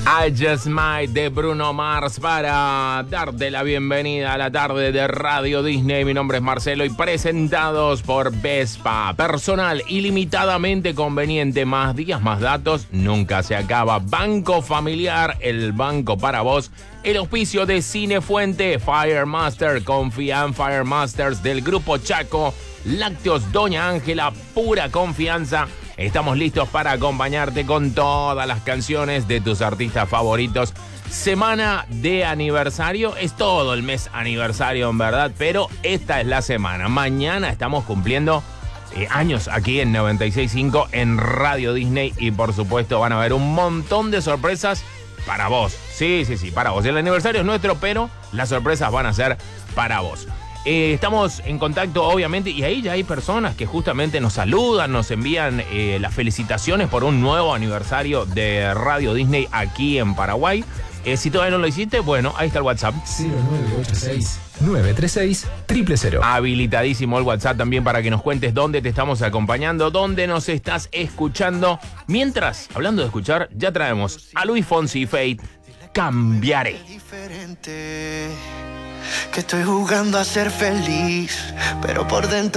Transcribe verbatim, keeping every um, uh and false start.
I Just Might de Bruno Mars para darte la bienvenida a la tarde de Radio Disney. Mi nombre es Marcelo y presentados por Vespa. Personal ilimitadamente conveniente, más días, más datos, nunca se acaba. Banco Familiar, el banco para vos. El auspicio de Cinefuente, Firemaster, confía en Firemasters del Grupo Chaco. Lácteos Doña Ángela, pura confianza. Estamos listos para acompañarte con todas las canciones de tus artistas favoritos. Semana de aniversario, es todo el mes aniversario en verdad, pero esta es la semana. Mañana estamos cumpliendo eh, años aquí en noventa y seis punto cinco en Radio Disney y por supuesto van a haber un montón de sorpresas para vos. Sí, sí, sí, para vos. El aniversario es nuestro, pero las sorpresas van a ser para vos. Eh, estamos en contacto, obviamente, y ahí ya hay personas que justamente nos saludan, nos envían eh, las felicitaciones por un nuevo aniversario de Radio Disney aquí en Paraguay. Eh, si todavía no lo hiciste, bueno, ahí está el WhatsApp. cero nueve ocho seis, nueve tres seis, cero cero cero. Habilitadísimo el WhatsApp también para que nos cuentes dónde te estamos acompañando, dónde nos estás escuchando. Mientras, hablando de escuchar, ya traemos a Luis Fonsi y Fate, Cambiaré. Que estoy jugando a ser feliz, pero por dentro